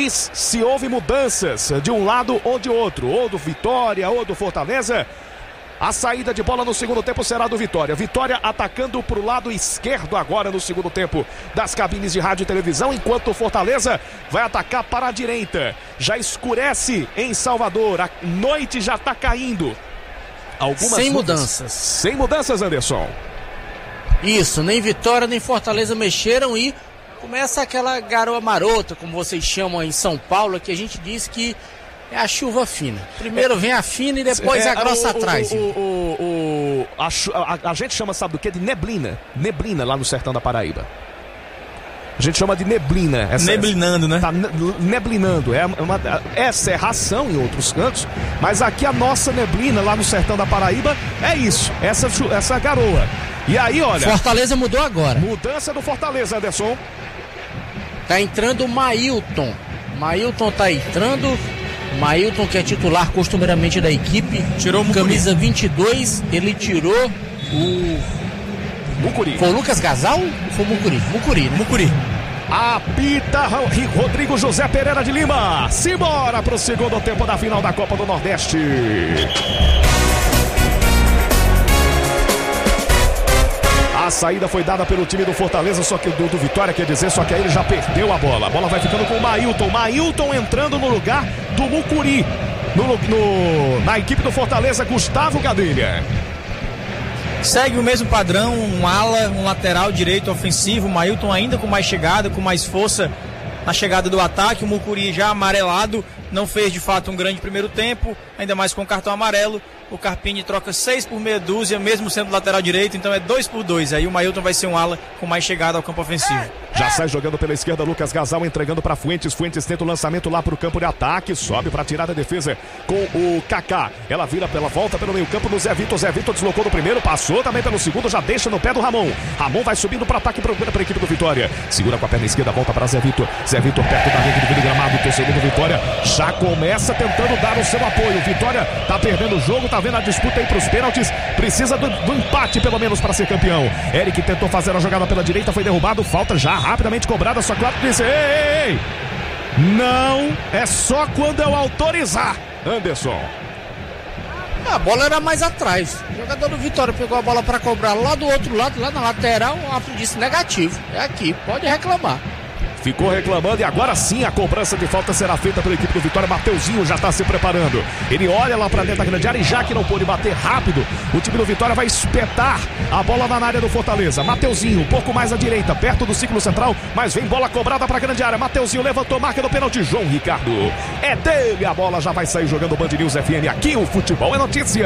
diz se houve mudanças de um lado ou de outro, ou do Vitória ou do Fortaleza. A saída de bola no segundo tempo será do Vitória. Vitória atacando para o lado esquerdo agora no segundo tempo das cabines de rádio e televisão, enquanto o Fortaleza vai atacar para a direita. Já escurece em Salvador, a noite já está caindo. Sem mudanças. Sem mudanças, Anderson. Isso, nem Vitória nem Fortaleza mexeram e começa aquela garoa marota, como vocês chamam aí em São Paulo, que a gente diz que é a chuva fina. Primeiro vem a fina e depois a grossa atrás. A gente chama, sabe do que? De neblina. Neblina lá no sertão da Paraíba. A gente chama de neblina. Neblinando, né? Tá neblinando. É cerração em outros cantos, mas aqui a nossa neblina lá no sertão da Paraíba é isso. Essa garoa. E aí, olha... Fortaleza mudou agora. Mudança do Fortaleza, Anderson. Tá entrando o Mailton. Mailton tá entrando... Mailton, que é titular costumeiramente da equipe, tirou o camisa 22, ele tirou o Mucuri. Foi o Lucas Gasal ou foi o Mucuri? Mucuri, né? Mucuri. Apita Rodrigo José Pereira de Lima. Simbora pro segundo tempo da final da Copa do Nordeste. A saída foi dada pelo time do Fortaleza, só que do Vitória, quer dizer, só que aí ele já perdeu a bola. A bola vai ficando com o Mailton. Mailton entrando no lugar do Mucuri. Na equipe do Fortaleza, Gustavo Gadelha. Segue o mesmo padrão, um ala, um lateral direito ofensivo. O Mailton ainda com mais chegada, com mais força na chegada do ataque. O Mucuri já amarelado, não fez de fato um grande primeiro tempo, ainda mais com o cartão amarelo. O Carpini troca 6 por meia dúzia, mesmo sendo lateral direito, então é 2 por 2. Aí o Mailton vai ser um ala com mais chegada ao campo ofensivo. Já sai jogando pela esquerda, Lucas Gasal entregando para Fuentes. Fuentes tenta o lançamento lá para o campo de ataque, sobe para tirar a defesa com o Kaká. Ela vira pela volta pelo meio campo no Zé Vitor. Zé Vitor deslocou no primeiro, passou também pelo segundo, já deixa no pé do Ramon. Ramon vai subindo para ataque, procura para a equipe do Vitória. Segura com a perna esquerda, volta para Zé Vitor. Zé Vitor perto da rede do gramado, torcedor do Vitória já começa tentando dar o seu apoio. Vitória tá perdendo o jogo, tá vendo a disputa aí para os pênaltis, precisa do empate pelo menos para ser campeão. Eric tentou fazer a jogada pela direita, foi derrubado, falta já rapidamente cobrada, só que o árbitro disse: ei, não, é só quando eu autorizar. Anderson. A bola era mais atrás. O jogador do Vitória pegou a bola para cobrar lá do outro lado, lá na lateral. O árbitro disse negativo. É aqui, pode reclamar. Ficou reclamando e agora sim a cobrança de falta será feita pela equipe do Vitória. Mateuzinho já está se preparando. Ele olha lá para dentro da grande área e já que não pôde bater rápido, o time do Vitória vai espetar a bola na área do Fortaleza. Mateuzinho, um pouco mais à direita, perto do círculo central, mas vem bola cobrada para a grande área. Mateuzinho levantou, marca do pênalti. João Ricardo é dele, a bola já vai sair jogando Band News FM. Aqui o futebol é notícia.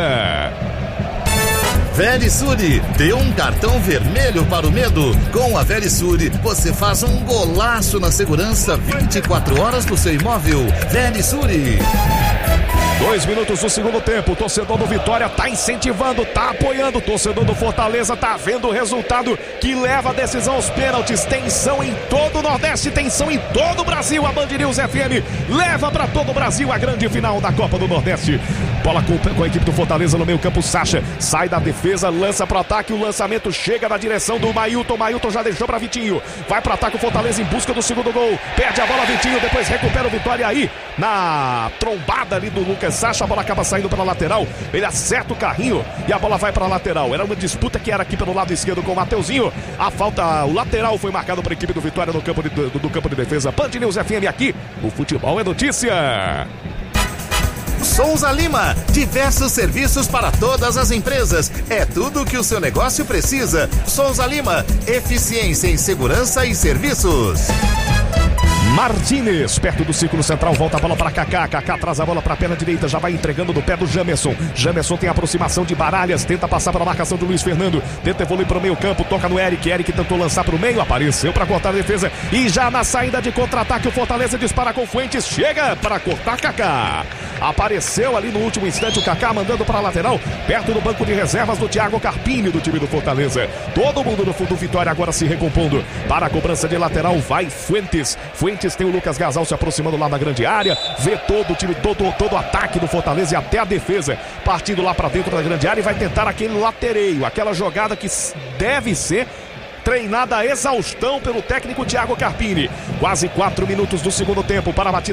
Verisure, dê um cartão vermelho para o medo. Com a Verisure, você faz um golaço na segurança 24 horas do seu imóvel. Verisure. 2 minutos do segundo tempo, o torcedor do Vitória tá incentivando, tá apoiando, o torcedor do Fortaleza tá vendo o resultado que leva a decisão aos pênaltis. Tensão em todo o Nordeste, tensão em todo o Brasil. A Band News FM leva para todo o Brasil a grande final da Copa do Nordeste. Bola com a equipe do Fortaleza no meio campo, Sacha sai da defesa, lança pro ataque, o lançamento chega na direção do Mailton. Mailton já deixou para Vitinho, vai pro ataque o Fortaleza em busca do segundo gol, perde a bola Vitinho, depois recupera o Vitória aí na trombada ali do Lucas Sacha, a bola acaba saindo pela lateral, ele acerta o carrinho e a bola vai para a lateral. Era uma disputa que era aqui pelo lado esquerdo com o Mateuzinho. A falta, o lateral foi marcado para a equipe do Vitória no campo do campo de defesa. Band News FM aqui, o futebol é notícia. Souza Lima, diversos serviços para todas as empresas. É tudo o que o seu negócio precisa. Souza Lima, eficiência em segurança e serviços. Martínez, perto do círculo central, volta a bola para Kaká. Kaká traz a bola para a perna direita, já vai entregando no pé do Jamerson. Jamerson tem aproximação de Baralhas, tenta passar pela marcação do Luiz Fernando, tenta evoluir para o meio campo, toca no Eric. Eric tentou lançar para o meio, apareceu para cortar a defesa e já na saída de contra-ataque o Fortaleza dispara com Fuentes, chega para cortar Kaká. Apareceu ali no último instante o Kaká mandando para a lateral, perto do banco de reservas do Thiago Carpini do time do Fortaleza. Todo mundo no fundo do Vitória agora se recompondo para a cobrança de lateral, vai Fuentes. Fuentes tem o Lucas Gasal se aproximando lá na grande área, vê todo o time, todo o ataque do Fortaleza e até a defesa partindo lá para dentro da grande área e vai tentar aquele latereio, aquela jogada que deve ser treinada a exaustão pelo técnico Thiago Carpini. Quase 4 minutos do segundo tempo para a batida